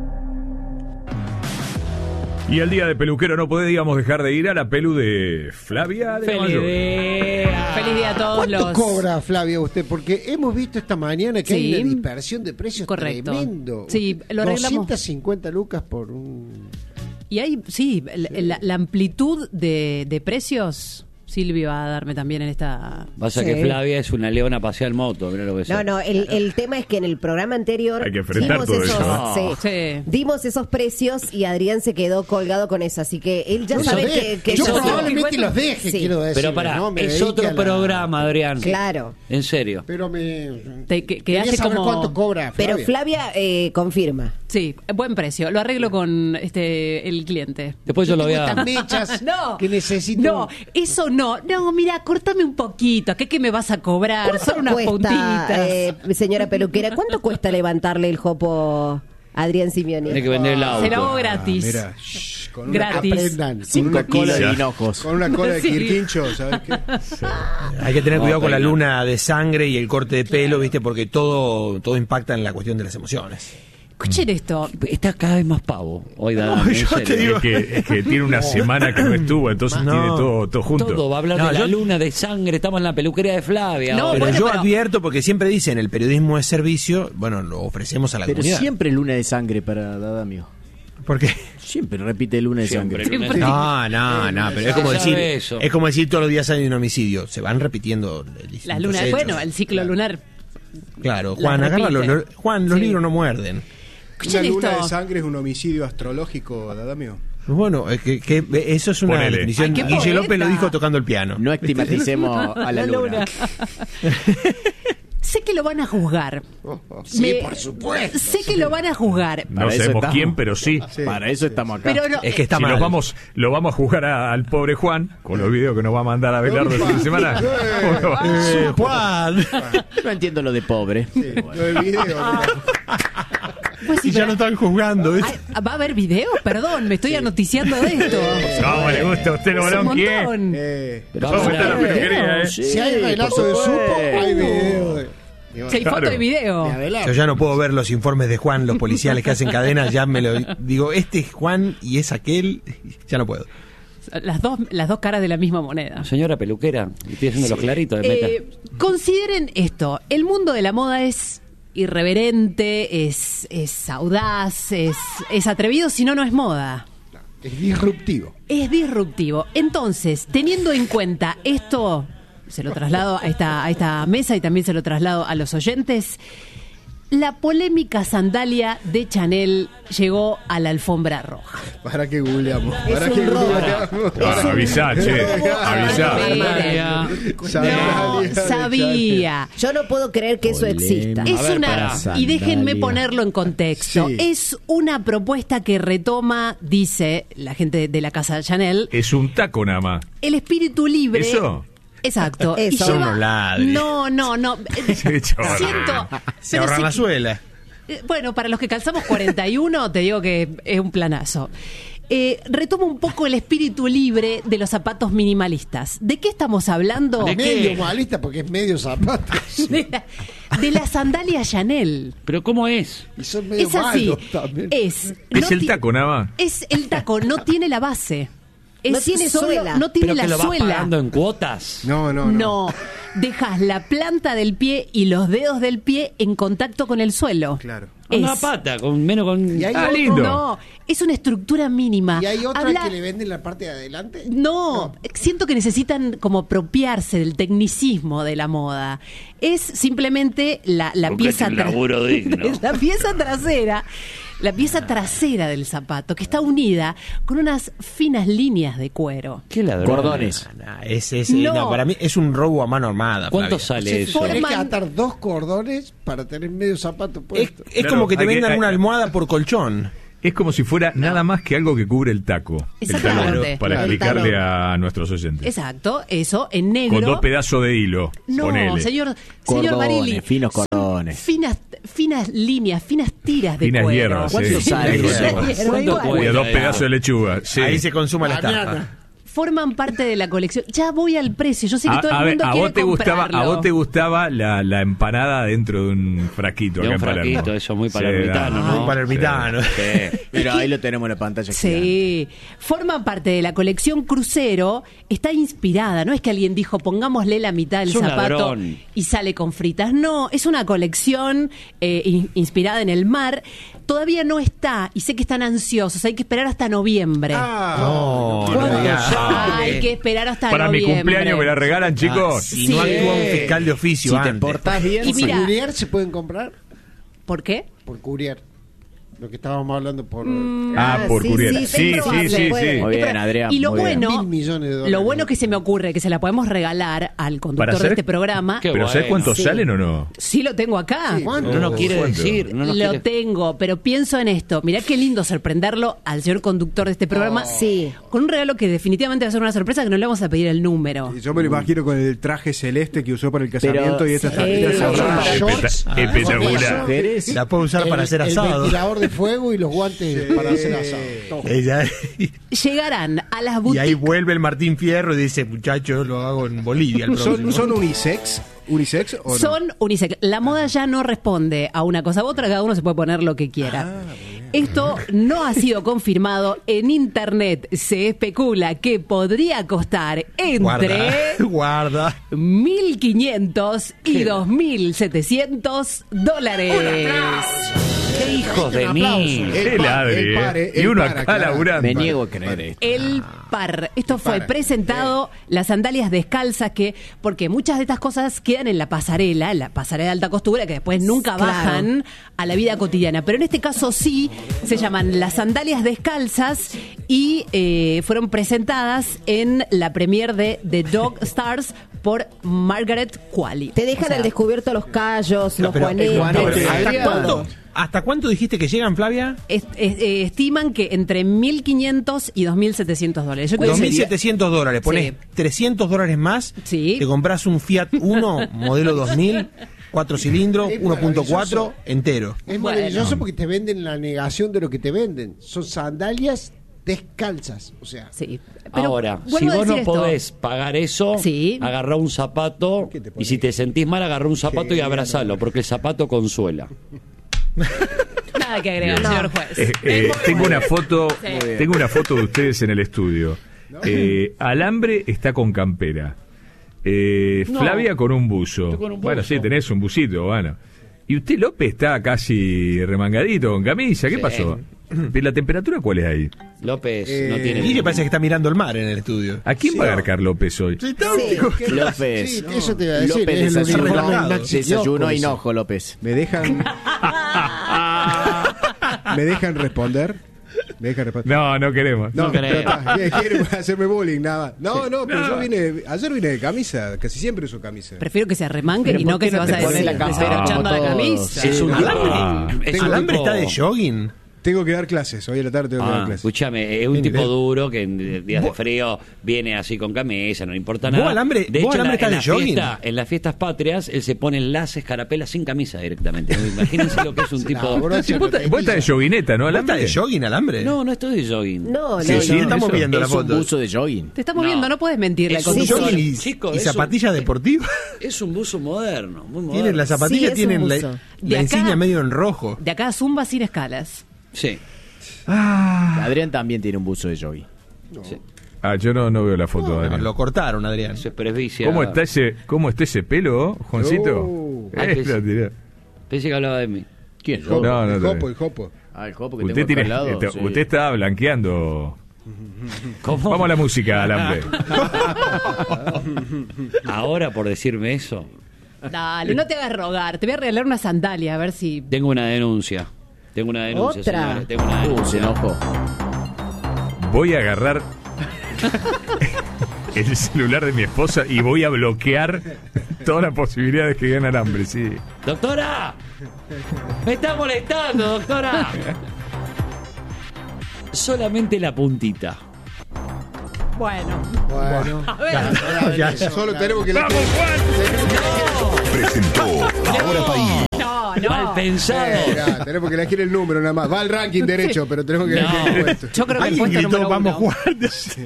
[SPEAKER 2] Y el día de peluquero no podíamos dejar de ir a la pelu de Flavia de
[SPEAKER 7] Feliz
[SPEAKER 2] Mayor.
[SPEAKER 7] día. Feliz día a todos
[SPEAKER 5] ¿Cuánto
[SPEAKER 7] los...
[SPEAKER 5] cobra, Flavia, usted? Porque hemos visto esta mañana que hay
[SPEAKER 7] Sí.
[SPEAKER 5] una dispersión de precios
[SPEAKER 7] Correcto.
[SPEAKER 5] tremendo.
[SPEAKER 7] Sí, lo arreglamos.
[SPEAKER 5] doscientas cincuenta lucas por un...
[SPEAKER 7] Y hay, sí, la, la- la amplitud de, de precios, Silvio va a darme también en esta...
[SPEAKER 8] Pasa
[SPEAKER 9] Sí.
[SPEAKER 8] que Flavia es una leona pasear moto, mira lo que es.
[SPEAKER 9] No, no, el, el tema es que en el programa anterior
[SPEAKER 2] Hay que enfrentar
[SPEAKER 9] dimos,
[SPEAKER 2] todo
[SPEAKER 9] esos,
[SPEAKER 2] eso,
[SPEAKER 7] ¿no?
[SPEAKER 9] sí,
[SPEAKER 7] Sí.
[SPEAKER 9] dimos esos precios y Adrián se quedó colgado con eso, así que él ya
[SPEAKER 5] No
[SPEAKER 9] sabe
[SPEAKER 5] sabés,
[SPEAKER 9] que, que
[SPEAKER 5] yo
[SPEAKER 9] yo-
[SPEAKER 5] probablemente los deje,
[SPEAKER 9] Sí.
[SPEAKER 5] quiero decir.
[SPEAKER 8] Pero pará,
[SPEAKER 5] ¿no? Me
[SPEAKER 8] es
[SPEAKER 5] dedique
[SPEAKER 8] otro
[SPEAKER 5] a la-
[SPEAKER 8] programa, Adrián.
[SPEAKER 9] Claro.
[SPEAKER 8] En serio.
[SPEAKER 5] Pero me...
[SPEAKER 7] Te- que- que
[SPEAKER 5] Quería
[SPEAKER 7] hace
[SPEAKER 5] saber
[SPEAKER 7] como-
[SPEAKER 5] cuánto cobra Flavia.
[SPEAKER 9] Pero Flavia eh, confirma.
[SPEAKER 7] Sí, buen precio. Lo arreglo con este el cliente.
[SPEAKER 8] Después yo lo voy
[SPEAKER 5] Tengo
[SPEAKER 8] a...
[SPEAKER 5] estas mechas
[SPEAKER 7] No,
[SPEAKER 5] que necesito...
[SPEAKER 7] no, eso no. No, mira, cortame un poquito. ¿Qué, qué me vas a cobrar? Son unas
[SPEAKER 9] cuesta,
[SPEAKER 7] puntitas.
[SPEAKER 9] eh, señora peluquera, ¿cuánto cuesta levantarle el jopo a Adrián Simeoni?
[SPEAKER 8] Tiene que vender el auto.
[SPEAKER 7] Se lo hago gratis.
[SPEAKER 4] Mira, shh, con una,
[SPEAKER 7] Gratis.
[SPEAKER 5] Aprendan.
[SPEAKER 4] con
[SPEAKER 3] Cinco
[SPEAKER 4] una
[SPEAKER 3] kilos
[SPEAKER 4] cola
[SPEAKER 3] de hinojos.
[SPEAKER 4] Con una cola de
[SPEAKER 7] Sí.
[SPEAKER 4] quirquincho, ¿sabes qué?
[SPEAKER 10] Hay que tener
[SPEAKER 8] No,
[SPEAKER 10] cuidado con la
[SPEAKER 8] peinado.
[SPEAKER 10] luna de sangre y el corte de pelo, ¿viste? Porque todo todo impacta en la cuestión de las emociones.
[SPEAKER 7] Escuchen esto.
[SPEAKER 8] Está cada vez más pavo. Hoy, Dada,
[SPEAKER 10] No,
[SPEAKER 8] en
[SPEAKER 10] yo te
[SPEAKER 8] serio.
[SPEAKER 10] digo-
[SPEAKER 2] Es que, es que tiene una semana que no estuvo, entonces
[SPEAKER 10] No.
[SPEAKER 2] tiene todo, todo junto.
[SPEAKER 8] Todo va a hablar
[SPEAKER 10] No,
[SPEAKER 8] de la
[SPEAKER 10] yo-
[SPEAKER 8] luna de sangre. Estamos en la peluquería de Flavia.
[SPEAKER 7] No,
[SPEAKER 8] ahora.
[SPEAKER 10] Pero
[SPEAKER 7] bueno,
[SPEAKER 10] yo
[SPEAKER 7] pero-
[SPEAKER 10] advierto, porque siempre dicen, el periodismo es servicio, bueno, lo ofrecemos a la
[SPEAKER 3] Pero
[SPEAKER 10] comunidad.
[SPEAKER 3] siempre luna de sangre para Dada mío.
[SPEAKER 10] ¿Por qué?
[SPEAKER 3] Siempre repite luna de
[SPEAKER 8] Siempre
[SPEAKER 3] sangre.
[SPEAKER 8] luna de
[SPEAKER 10] No, no, no, pero es como
[SPEAKER 8] Ya
[SPEAKER 10] decir,
[SPEAKER 8] sabe eso.
[SPEAKER 10] es como decir todos los días hay un homicidio, se van repitiendo distintos
[SPEAKER 7] Las lunas,
[SPEAKER 10] hechos.
[SPEAKER 7] bueno, el ciclo
[SPEAKER 10] Claro.
[SPEAKER 7] lunar.
[SPEAKER 10] Claro,
[SPEAKER 7] las
[SPEAKER 10] Juan,
[SPEAKER 7] repite.
[SPEAKER 10] agárralo, no- Juan, los
[SPEAKER 7] Sí.
[SPEAKER 10] libros no muerden.
[SPEAKER 4] Una
[SPEAKER 7] Escuchen
[SPEAKER 4] luna
[SPEAKER 7] esto.
[SPEAKER 4] de sangre es un homicidio astrológico, Dadamio.
[SPEAKER 10] Bueno, es que, que eso es una
[SPEAKER 2] Ponele.
[SPEAKER 10] definición.
[SPEAKER 7] Ay, qué
[SPEAKER 10] Guille
[SPEAKER 7] poeta.
[SPEAKER 10] López lo dijo tocando el piano.
[SPEAKER 3] No estigmaticemos a la luna.
[SPEAKER 7] Sé que lo van a juzgar.
[SPEAKER 5] Sí,
[SPEAKER 7] Me-
[SPEAKER 5] por supuesto.
[SPEAKER 7] Sé que lo van a juzgar.
[SPEAKER 2] No
[SPEAKER 3] Para eso
[SPEAKER 2] sabemos
[SPEAKER 3] estamos.
[SPEAKER 2] quién, pero sí.
[SPEAKER 3] Para eso estamos acá.
[SPEAKER 7] Pero no,
[SPEAKER 10] Es que está
[SPEAKER 2] si
[SPEAKER 10] mal.
[SPEAKER 2] nos vamos, lo vamos a jugar a- al pobre Juan, con los videos que nos va a mandar a Belardo el fin de semana.
[SPEAKER 10] Eh, Juan.
[SPEAKER 3] No entiendo lo de pobre.
[SPEAKER 4] Lo del video. ¿no?
[SPEAKER 7] pues sí,
[SPEAKER 10] Y ya
[SPEAKER 7] pero-
[SPEAKER 10] lo están juzgando. ¿viste?
[SPEAKER 7] Ay, ¿va a haber video? Perdón, me estoy anoticiando de esto.
[SPEAKER 2] ¿Cómo le gusta a usted el
[SPEAKER 7] Es un
[SPEAKER 2] bolón? ¿Quién?
[SPEAKER 7] montón.
[SPEAKER 4] Eh,
[SPEAKER 2] ¿Cómo está la peluquería, eh?
[SPEAKER 5] Si hay reglazo de supo, hay video. de-
[SPEAKER 7] Si hay foto
[SPEAKER 2] Claro.
[SPEAKER 7] y video.
[SPEAKER 5] de Abelardo.
[SPEAKER 10] Yo ya no puedo ver los informes de Juan, los policiales que hacen cadenas, ya me lo digo, este es Juan y es aquel, ya no puedo.
[SPEAKER 7] Las dos, las dos caras de la misma moneda.
[SPEAKER 8] Señora peluquera, estoy haciendo los claritos de meta.
[SPEAKER 7] Eh, consideren esto, el mundo de la moda es irreverente, es, es audaz, es, es atrevido, si no, no es moda.
[SPEAKER 5] Es disruptivo.
[SPEAKER 7] Es disruptivo. Entonces, teniendo en cuenta esto, se lo traslado a esta, a esta mesa y también se lo traslado a los oyentes. La polémica sandalia de Chanel llegó a la alfombra roja.
[SPEAKER 4] ¿Para qué googleamos?
[SPEAKER 9] Es
[SPEAKER 4] ¿Para
[SPEAKER 9] un
[SPEAKER 4] qué
[SPEAKER 9] robo.
[SPEAKER 4] googleamos?
[SPEAKER 2] Ah, avisá, che, avisá.
[SPEAKER 7] Miren.
[SPEAKER 4] Sandalia
[SPEAKER 7] No,
[SPEAKER 4] de
[SPEAKER 7] sabía.
[SPEAKER 9] Yo no puedo creer que eso exista.
[SPEAKER 7] Es
[SPEAKER 8] A ver,
[SPEAKER 7] una
[SPEAKER 8] pará.
[SPEAKER 7] y déjenme
[SPEAKER 3] Sandalia.
[SPEAKER 7] ponerlo en contexto.
[SPEAKER 4] Sí.
[SPEAKER 7] Es una propuesta que retoma, dice la gente de la casa Chanel,
[SPEAKER 2] Es un taco nada más.
[SPEAKER 7] el espíritu libre.
[SPEAKER 2] ¿Eso?
[SPEAKER 7] Exacto.
[SPEAKER 9] Eso.
[SPEAKER 7] Y
[SPEAKER 10] Son
[SPEAKER 7] lleva-
[SPEAKER 10] unos ladris.
[SPEAKER 7] No, no, no. Eh,
[SPEAKER 2] Sí, chorra.
[SPEAKER 7] Siento.
[SPEAKER 10] Se
[SPEAKER 7] pero
[SPEAKER 10] ahorran
[SPEAKER 7] sí-
[SPEAKER 10] la suela.
[SPEAKER 7] Eh, Bueno, para los que calzamos cuarenta y uno, te digo que es un planazo. Eh, retoma un poco el espíritu libre de los zapatos minimalistas. ¿De qué estamos hablando?
[SPEAKER 8] ¿De qué?
[SPEAKER 5] Medio malista porque es medio zapato.
[SPEAKER 7] De la, de la sandalia Chanel.
[SPEAKER 8] Pero ¿cómo es?
[SPEAKER 5] Y son medio
[SPEAKER 7] Es así.
[SPEAKER 5] malos también.
[SPEAKER 7] Es,
[SPEAKER 2] Es
[SPEAKER 7] no
[SPEAKER 2] el
[SPEAKER 7] ti-
[SPEAKER 2] taco nada más.
[SPEAKER 7] Es el taco, no tiene la base. Es
[SPEAKER 9] No tiene
[SPEAKER 7] solo-
[SPEAKER 9] suela.
[SPEAKER 7] No tiene
[SPEAKER 8] Pero que
[SPEAKER 7] la
[SPEAKER 8] lo vas
[SPEAKER 7] suela.
[SPEAKER 8] pagando en cuotas.
[SPEAKER 4] No, no, no.
[SPEAKER 7] No, dejas la planta del pie y los dedos del pie en contacto con el suelo.
[SPEAKER 4] Claro.
[SPEAKER 7] Es-
[SPEAKER 8] Una pata, con menos con...
[SPEAKER 5] Y hay
[SPEAKER 2] Ah,
[SPEAKER 5] otro-
[SPEAKER 2] lindo.
[SPEAKER 7] No, es una estructura mínima.
[SPEAKER 5] Y hay otra
[SPEAKER 7] Habla-
[SPEAKER 5] que le venden la parte de adelante.
[SPEAKER 7] No, siento que necesitan como apropiarse del tecnicismo de la moda. Es simplemente la, la
[SPEAKER 8] Porque
[SPEAKER 7] pieza
[SPEAKER 8] es un
[SPEAKER 7] tra-
[SPEAKER 8] laburo digno.
[SPEAKER 7] la pieza trasera, la pieza trasera del zapato que está unida con unas finas líneas de cuero.
[SPEAKER 8] ¿Qué ladrón?
[SPEAKER 3] Cordones.
[SPEAKER 10] No, es, es-
[SPEAKER 7] No.
[SPEAKER 10] no, para mí es un robo a mano armada.
[SPEAKER 8] ¿Cuánto
[SPEAKER 10] Flavia.
[SPEAKER 8] sale
[SPEAKER 7] Se
[SPEAKER 8] eso?
[SPEAKER 7] forma-
[SPEAKER 5] Tenés que
[SPEAKER 7] Forman-
[SPEAKER 5] atar dos cordones para tener medio zapato
[SPEAKER 10] Es,
[SPEAKER 5] puesto.
[SPEAKER 10] es
[SPEAKER 2] Claro,
[SPEAKER 10] como que te
[SPEAKER 2] hay que-
[SPEAKER 10] vendan
[SPEAKER 2] hay-
[SPEAKER 10] una almohada por colchón.
[SPEAKER 2] Es como si fuera nada más que algo que cubre el taco. El
[SPEAKER 7] Exactamente.
[SPEAKER 2] talón, para
[SPEAKER 7] Claro, el
[SPEAKER 2] explicarle
[SPEAKER 7] talón.
[SPEAKER 2] a nuestros oyentes.
[SPEAKER 7] Exacto, eso, en negro.
[SPEAKER 2] Con dos pedazos de hilo.
[SPEAKER 7] No,
[SPEAKER 2] ponele.
[SPEAKER 7] señor, señor
[SPEAKER 3] Cordones,
[SPEAKER 7] Barili.
[SPEAKER 3] finos
[SPEAKER 7] son
[SPEAKER 3] cordones.
[SPEAKER 7] Finas, finas líneas, finas tiras de
[SPEAKER 2] Finas
[SPEAKER 7] cuero.
[SPEAKER 2] hierbas,
[SPEAKER 3] ¿Cuánto
[SPEAKER 2] sí.
[SPEAKER 3] sale?
[SPEAKER 2] Sí, sí.
[SPEAKER 8] ¿Cuánto
[SPEAKER 7] Igual.
[SPEAKER 2] Y a dos
[SPEAKER 8] cuesta?
[SPEAKER 2] pedazos de lechuga. Sí.
[SPEAKER 10] Ahí se consuma la estafa.
[SPEAKER 7] Forman parte de la colección. Ya voy al precio. Yo sé que
[SPEAKER 2] A,
[SPEAKER 7] todo el
[SPEAKER 2] a ver,
[SPEAKER 7] mundo
[SPEAKER 2] a
[SPEAKER 7] quiere
[SPEAKER 2] vos te gustaba,
[SPEAKER 7] comprarlo.
[SPEAKER 2] a vos te gustaba la, la empanada dentro de un frasquito
[SPEAKER 8] De
[SPEAKER 2] acá
[SPEAKER 8] un
[SPEAKER 2] en Palermo.
[SPEAKER 8] fraquito, eso muy
[SPEAKER 2] Sí,
[SPEAKER 8] palermitano,
[SPEAKER 2] da-
[SPEAKER 8] ¿no?
[SPEAKER 10] Muy palermitano.
[SPEAKER 8] Sí.
[SPEAKER 3] Mira, ahí lo tenemos en la pantalla.
[SPEAKER 7] Sí, forman parte de la colección Crucero, está inspirada, no es que alguien dijo pongámosle la mitad del
[SPEAKER 8] Es un
[SPEAKER 7] zapato
[SPEAKER 8] ladrón.
[SPEAKER 7] y sale con fritas, no, es una colección eh, in- inspirada en el mar, todavía no está y sé que están ansiosos, hay que esperar hasta noviembre.
[SPEAKER 10] No, no
[SPEAKER 8] ¿Cuándo
[SPEAKER 10] digas.
[SPEAKER 8] sale?
[SPEAKER 7] Hay que esperar hasta
[SPEAKER 2] Para mi
[SPEAKER 7] noviembre.
[SPEAKER 2] cumpleaños me la regalan, chicos.
[SPEAKER 10] Y no
[SPEAKER 7] Sí.
[SPEAKER 10] actúa un fiscal de oficio
[SPEAKER 3] Si te
[SPEAKER 10] antes.
[SPEAKER 3] portás bien,
[SPEAKER 7] Y
[SPEAKER 3] sí.
[SPEAKER 7] mira-
[SPEAKER 5] ¿Courier se pueden comprar?
[SPEAKER 7] ¿Por qué?
[SPEAKER 5] Por courier. Lo que estábamos hablando por...
[SPEAKER 2] Ah,
[SPEAKER 9] Ah,
[SPEAKER 2] por
[SPEAKER 9] sí,
[SPEAKER 2] Courier.
[SPEAKER 9] sí,
[SPEAKER 2] Sí,
[SPEAKER 9] es
[SPEAKER 2] sí,
[SPEAKER 9] probable,
[SPEAKER 2] sí,
[SPEAKER 9] puede.
[SPEAKER 2] sí.
[SPEAKER 3] Muy
[SPEAKER 7] Es
[SPEAKER 3] bien,
[SPEAKER 7] pro-
[SPEAKER 3] Adrián.
[SPEAKER 7] Y lo
[SPEAKER 3] muy bien.
[SPEAKER 7] bueno,
[SPEAKER 5] Mil millones de dólares.
[SPEAKER 7] lo bueno que se me ocurre que se la podemos regalar al conductor
[SPEAKER 2] ¿Para
[SPEAKER 7] de
[SPEAKER 2] hacer?
[SPEAKER 7] este programa.
[SPEAKER 8] Qué
[SPEAKER 2] Pero ¿sabes
[SPEAKER 8] bueno.
[SPEAKER 2] cuántos
[SPEAKER 9] Sí.
[SPEAKER 2] salen o no?
[SPEAKER 7] Sí lo tengo acá.
[SPEAKER 8] No nos quiere
[SPEAKER 2] ¿Cuánto?
[SPEAKER 8] decir. No nos
[SPEAKER 7] lo
[SPEAKER 8] quiere...
[SPEAKER 7] tengo, pero pienso en esto. Mirá qué lindo sorprenderlo al señor conductor de este programa.
[SPEAKER 9] Sí.
[SPEAKER 7] Con un regalo que definitivamente va a ser una sorpresa que no le vamos a pedir el número.
[SPEAKER 4] Yo me lo imagino con el traje celeste que usó para el casamiento
[SPEAKER 3] Pero-
[SPEAKER 4] y esta
[SPEAKER 3] Sí.
[SPEAKER 4] tarjeta
[SPEAKER 5] Eso
[SPEAKER 4] cerrada.
[SPEAKER 5] para shorts,
[SPEAKER 2] Especta- espectacular.
[SPEAKER 3] Mujeres.
[SPEAKER 10] La puede usar para
[SPEAKER 5] el-
[SPEAKER 10] hacer
[SPEAKER 5] el
[SPEAKER 10] asado.
[SPEAKER 5] ventilador de fuego y los guantes para hacer asado. Todo.
[SPEAKER 10] Ella-
[SPEAKER 7] Llegarán a las
[SPEAKER 10] y
[SPEAKER 7] boutiques.
[SPEAKER 10] ahí vuelve el Martín Fierro y dice, muchacho, lo hago en Bolivia el próximo.
[SPEAKER 4] ¿Son, ¿Son unisex? ¿Unisex o no?
[SPEAKER 7] Son unisex. La moda ya no responde a una cosa u otra, cada uno se puede poner lo que quiera. Esto no ha sido confirmado. En internet se especula que podría costar entre
[SPEAKER 10] Guarda, guarda.
[SPEAKER 7] mil quinientos y dos mil setecientos dólares.
[SPEAKER 8] ¡Qué hijos de
[SPEAKER 5] Un aplauso.
[SPEAKER 8] mí!
[SPEAKER 5] El
[SPEAKER 2] El
[SPEAKER 5] par,
[SPEAKER 2] Adri,
[SPEAKER 5] el
[SPEAKER 2] eh.
[SPEAKER 5] par, eh,
[SPEAKER 2] Y
[SPEAKER 5] el
[SPEAKER 2] uno
[SPEAKER 5] par,
[SPEAKER 2] acá
[SPEAKER 5] claro.
[SPEAKER 2] laburando.
[SPEAKER 3] Me niego a creer esto.
[SPEAKER 7] El par. Esto fue
[SPEAKER 5] par.
[SPEAKER 7] presentado, las sandalias descalzas que, porque muchas de estas cosas quedan en la pasarela, en la pasarela de alta costura, que después nunca
[SPEAKER 9] Claro.
[SPEAKER 7] bajan a la vida cotidiana. Pero en este caso sí, se llaman las sandalias descalzas y eh, fueron presentadas en la premier de The Dog Stars por Margaret Qualley.
[SPEAKER 9] Te dejan
[SPEAKER 7] O sea,
[SPEAKER 9] al descubierto los callos, los
[SPEAKER 10] Pero,
[SPEAKER 9] juanetes.
[SPEAKER 10] Juanete, ¿hasta
[SPEAKER 9] todo.
[SPEAKER 10] cuánto, ¿Hasta cuánto dijiste que llegan, Flavia?
[SPEAKER 7] est- es- eh, estiman que entre mil quinientos y dos mil setecientos dólares. Yo creo
[SPEAKER 10] dos
[SPEAKER 7] que
[SPEAKER 10] mil
[SPEAKER 7] sería-
[SPEAKER 10] setecientos dólares. Pones
[SPEAKER 7] Sí.
[SPEAKER 10] trescientos dólares más.
[SPEAKER 7] Sí.
[SPEAKER 10] Te compras un Fiat Uno, modelo dos mil, cuatro cilindros,
[SPEAKER 5] Es
[SPEAKER 10] uno punto cuatro,
[SPEAKER 5] maravilloso.
[SPEAKER 10] entero.
[SPEAKER 5] Es
[SPEAKER 7] Bueno.
[SPEAKER 5] maravilloso porque te venden la negación de lo que te venden. Son sandalias descalzas. O sea,
[SPEAKER 7] Sí. Pero
[SPEAKER 8] Ahora,
[SPEAKER 7] vuelvo
[SPEAKER 8] si
[SPEAKER 7] a
[SPEAKER 8] vos
[SPEAKER 7] decir
[SPEAKER 8] no
[SPEAKER 7] esto.
[SPEAKER 8] podés pagar eso,
[SPEAKER 7] Sí.
[SPEAKER 8] agarrá un zapato y si te sentís mal, agarrá un zapato y abrazalo, porque el zapato consuela.
[SPEAKER 7] Nada que agregar,
[SPEAKER 2] Bien.
[SPEAKER 7] señor juez.
[SPEAKER 2] Eh, eh, tengo una foto,
[SPEAKER 7] Sí. Muy bien.
[SPEAKER 2] tengo una foto de ustedes en el estudio. Eh, Alambre está con campera. Eh,
[SPEAKER 8] No.
[SPEAKER 2] Flavia con un buzo.
[SPEAKER 8] Estoy con un
[SPEAKER 2] Bueno,
[SPEAKER 8] buzo.
[SPEAKER 2] sí, tenés un busito, bueno. Y usted, López, está casi remangadito, con camisa. ¿Qué
[SPEAKER 8] Sí.
[SPEAKER 2] pasó? ¿La temperatura cuál es ahí?
[SPEAKER 8] López
[SPEAKER 5] Eh,
[SPEAKER 8] no tiene...
[SPEAKER 10] Y le parece que está mirando el mar en el estudio.
[SPEAKER 2] ¿A quién va a agarcar López hoy?
[SPEAKER 5] Sí,
[SPEAKER 3] López.
[SPEAKER 5] sí, eso te iba a decir.
[SPEAKER 3] López
[SPEAKER 5] es el
[SPEAKER 3] desayunó,
[SPEAKER 5] uniforme Maxi
[SPEAKER 3] desayunó
[SPEAKER 5] Kiosco, ese.
[SPEAKER 3] hinojo, López.
[SPEAKER 4] ¿Me dejan, ¿Me dejan responder? ¿Me dejan responder?
[SPEAKER 2] No, no queremos.
[SPEAKER 4] No,
[SPEAKER 8] No
[SPEAKER 4] pero
[SPEAKER 8] queremos.
[SPEAKER 4] está, ¿qué- quieren hacerme bullying, nada. No, no, pero yo vine, ayer vine de camisa, casi siempre uso camisa.
[SPEAKER 7] Prefiero que se arremangue
[SPEAKER 3] Pero
[SPEAKER 7] y
[SPEAKER 3] ¿por
[SPEAKER 7] no
[SPEAKER 3] qué
[SPEAKER 7] que se
[SPEAKER 3] no
[SPEAKER 7] vas
[SPEAKER 3] te
[SPEAKER 7] a
[SPEAKER 3] pones
[SPEAKER 7] decir.
[SPEAKER 3] la campera
[SPEAKER 7] desabrochando
[SPEAKER 3] como
[SPEAKER 7] la
[SPEAKER 3] todos?
[SPEAKER 7] camisa.
[SPEAKER 8] Es un
[SPEAKER 10] ¿Alambre,
[SPEAKER 2] Ah.
[SPEAKER 8] es un
[SPEAKER 10] ¿Alambre
[SPEAKER 8] tipo-
[SPEAKER 10] está de jogging?
[SPEAKER 4] Tengo que dar clases, hoy a la tarde tengo que dar
[SPEAKER 8] Ah,
[SPEAKER 4] clases.
[SPEAKER 8] escúchame, es un
[SPEAKER 10] Qué
[SPEAKER 8] tipo
[SPEAKER 10] nivel.
[SPEAKER 8] duro que en días de frío viene así con camisa, no le importa
[SPEAKER 10] ¿Vos,
[SPEAKER 8] nada.
[SPEAKER 10] Alambre-
[SPEAKER 8] de
[SPEAKER 10] vos,
[SPEAKER 8] hecho, en,
[SPEAKER 10] Alambre,
[SPEAKER 8] la- en
[SPEAKER 10] estás de
[SPEAKER 8] la
[SPEAKER 10] jogging?
[SPEAKER 8] fiesta- en las fiestas patrias, él se pone enlaces, carapelas sin camisa directamente. Imagínense lo que es un tipo...
[SPEAKER 5] elaboró
[SPEAKER 2] Sí, vos, estás- vos estás de joguineta, ¿no,
[SPEAKER 10] ¿Vos
[SPEAKER 2] Alambre?
[SPEAKER 10] estás de jogging, Alambre?
[SPEAKER 8] No, no estoy de jogging.
[SPEAKER 9] No, no,
[SPEAKER 10] Sí,
[SPEAKER 9] no.
[SPEAKER 10] sí, estamos
[SPEAKER 2] eso.
[SPEAKER 10] viendo la
[SPEAKER 3] Es un
[SPEAKER 10] foto.
[SPEAKER 3] buzo de jogging.
[SPEAKER 7] Te estamos
[SPEAKER 8] No.
[SPEAKER 7] viendo, no puedes mentirle al
[SPEAKER 8] Es un
[SPEAKER 7] conductor.
[SPEAKER 10] Jogging y,
[SPEAKER 8] Chico,
[SPEAKER 10] y
[SPEAKER 8] es un-
[SPEAKER 10] zapatillas deportivas.
[SPEAKER 8] Es un buzo moderno, muy moderno.
[SPEAKER 10] Tienen las
[SPEAKER 9] Sí,
[SPEAKER 10] zapatillas,
[SPEAKER 9] es un
[SPEAKER 10] tienen la,
[SPEAKER 9] buzo.
[SPEAKER 10] la
[SPEAKER 7] De acá-
[SPEAKER 10] insignia medio en rojo.
[SPEAKER 7] De acá a Zumba sin escalas.
[SPEAKER 8] Sí.
[SPEAKER 3] Adrián también tiene un buzo de jogging.
[SPEAKER 8] sí.
[SPEAKER 2] Ah, yo no, no veo la foto,
[SPEAKER 10] No,
[SPEAKER 2] Adrián.
[SPEAKER 10] lo cortaron, Adrián.
[SPEAKER 8] Eso es presbicia.
[SPEAKER 2] ¿Cómo está ese, cómo está ese pelo, Juancito?
[SPEAKER 4] Oh.
[SPEAKER 8] Ah,
[SPEAKER 2] Eh,
[SPEAKER 8] que
[SPEAKER 2] la
[SPEAKER 8] sí.
[SPEAKER 2] tiré.
[SPEAKER 8] Pensé que hablaba de mí.
[SPEAKER 3] ¿Quién?
[SPEAKER 4] El jopo,
[SPEAKER 2] No, no,
[SPEAKER 4] el
[SPEAKER 2] no.
[SPEAKER 4] jopo, el jopo.
[SPEAKER 3] Ah, el jopo que
[SPEAKER 2] Usted,
[SPEAKER 3] tengo
[SPEAKER 2] tiene,
[SPEAKER 3] acá al lado.
[SPEAKER 2] este-
[SPEAKER 3] sí.
[SPEAKER 2] usted está blanqueando.
[SPEAKER 8] ¿Cómo?
[SPEAKER 2] Vamos a la música, Alambre.
[SPEAKER 8] Ahora por decirme eso,
[SPEAKER 7] Dale, no te hagas rogar. Te voy a regalar una sandalia, a ver si...
[SPEAKER 8] tengo una denuncia. Tengo una denuncia,
[SPEAKER 9] Otra.
[SPEAKER 8] señores, tengo una
[SPEAKER 3] Uh, se
[SPEAKER 8] denuncia.
[SPEAKER 3] enojó.
[SPEAKER 2] Voy a agarrar el celular de mi esposa y voy a bloquear todas las posibilidades que gane Alambre, sí.
[SPEAKER 8] ¡Doctora! ¡Me está molestando, doctora! solamente la puntita.
[SPEAKER 7] Bueno.
[SPEAKER 5] Bueno,
[SPEAKER 7] A ver.
[SPEAKER 5] ya, ya, ya,
[SPEAKER 4] Solo
[SPEAKER 5] ya.
[SPEAKER 4] tenemos que...
[SPEAKER 2] ¡Vamos, Juan!
[SPEAKER 6] Presentó Ahora País.
[SPEAKER 7] No, no.
[SPEAKER 8] Mal pensado.
[SPEAKER 4] Eh, mirá, tenemos que elegir el número nada más. Va al ranking derecho, pero tenemos que elegir
[SPEAKER 8] No.
[SPEAKER 4] el puesto.
[SPEAKER 7] Yo creo que el
[SPEAKER 10] Alguien
[SPEAKER 7] puesto
[SPEAKER 10] gritó,
[SPEAKER 7] número
[SPEAKER 10] vamos
[SPEAKER 7] uno.
[SPEAKER 10] Juan.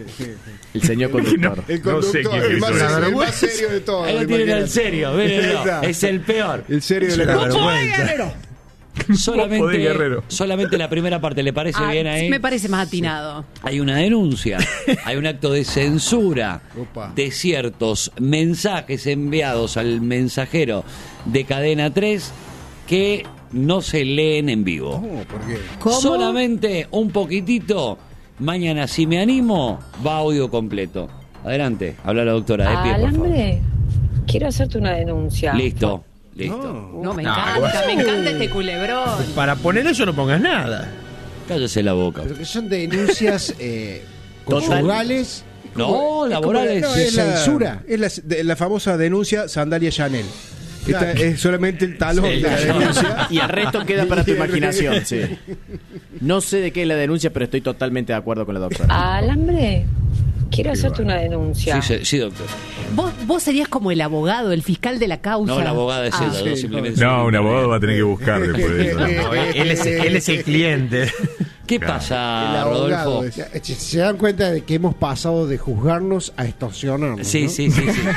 [SPEAKER 3] El señor conductor.
[SPEAKER 4] El
[SPEAKER 2] No sé
[SPEAKER 4] conductor,
[SPEAKER 2] quién
[SPEAKER 4] el,
[SPEAKER 2] hizo
[SPEAKER 4] más,
[SPEAKER 2] eso.
[SPEAKER 4] el más serio de todos.
[SPEAKER 8] Ahí lo tienen
[SPEAKER 4] imagínate.
[SPEAKER 8] al serio, mírenlo.
[SPEAKER 4] Exacto.
[SPEAKER 8] Es el peor.
[SPEAKER 4] El serio de la
[SPEAKER 10] Una
[SPEAKER 4] cosa.
[SPEAKER 10] vergüenza.
[SPEAKER 2] Podés,
[SPEAKER 8] Solamente,
[SPEAKER 2] Guerrero.
[SPEAKER 8] solamente la primera parte, ¿le parece
[SPEAKER 7] Ah,
[SPEAKER 8] bien ahí?
[SPEAKER 7] me parece más atinado.
[SPEAKER 8] Hay una denuncia, hay un acto de censura
[SPEAKER 4] Opa.
[SPEAKER 8] de ciertos mensajes enviados al mensajero de Cadena tres que no se leen en vivo.
[SPEAKER 4] ¿Cómo? ¿Por qué?
[SPEAKER 9] ¿Cómo?
[SPEAKER 8] Solamente un poquitito. Mañana, si me animo, va audio completo. Adelante, habla la doctora de pie, por favor.
[SPEAKER 11] Alambre, quiero hacerte una denuncia.
[SPEAKER 8] Listo, listo.
[SPEAKER 4] No.
[SPEAKER 7] No, me
[SPEAKER 10] No,
[SPEAKER 7] encanta, me encanta este culebrón.
[SPEAKER 10] Para poner eso no pongas nada.
[SPEAKER 8] Cállese la boca.
[SPEAKER 5] Pero que son denuncias eh,
[SPEAKER 3] Total.
[SPEAKER 5] conyugales.
[SPEAKER 8] No, laborales.
[SPEAKER 4] No,
[SPEAKER 5] de
[SPEAKER 4] es la,
[SPEAKER 5] censura.
[SPEAKER 4] es la, de- la famosa denuncia Sandalia Chanel. Esta es solamente el talón de la denuncia.
[SPEAKER 3] Y el resto queda para tu imaginación, sí. No sé de qué es la denuncia, pero estoy totalmente de acuerdo con la doctora.
[SPEAKER 11] Alambre, quiero hacerte una denuncia.
[SPEAKER 8] Sí, sí, sí, doctor.
[SPEAKER 7] Vos, vos serías como el abogado, el fiscal de la causa.
[SPEAKER 8] No, la abogada es
[SPEAKER 7] Ah.
[SPEAKER 8] ella, yo simplemente.
[SPEAKER 2] No, un abogado va a tener que buscar después de eso.
[SPEAKER 10] No, él, es, él es el cliente.
[SPEAKER 8] ¿Qué
[SPEAKER 2] Claro.
[SPEAKER 8] pasa,
[SPEAKER 4] El abogado
[SPEAKER 8] Rodolfo?
[SPEAKER 4] es-
[SPEAKER 5] Ya, Se se dan cuenta de que hemos pasado de juzgarnos a extorsionarnos.
[SPEAKER 8] Sí,
[SPEAKER 5] ¿no?
[SPEAKER 8] sí, sí, sí.